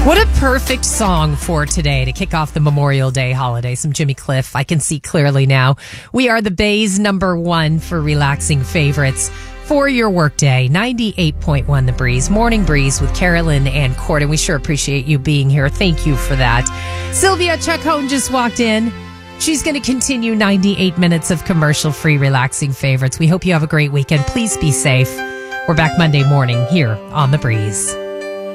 What a perfect song for today to kick off the Memorial Day holiday. Some Jimmy Cliff. I can see clearly now. We are the Bay's #1 for relaxing favorites for your workday. 98.1 The Breeze. Morning Breeze with Carolyn and Court. And we sure appreciate you being here. Thank you for that. Sylvia Chacon just walked in. She's going to continue 98 minutes of commercial-free relaxing favorites. We hope you have a great weekend. Please be safe. We're back Monday morning here on The Breeze.